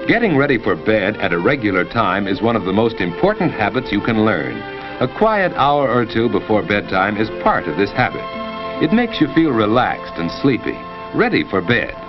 Getting ready for bed at a regular time is one of the most important habits you can learn. A quiet hour or two before bedtime is part of this habit. It makes you feel relaxed and sleepy, ready for bed.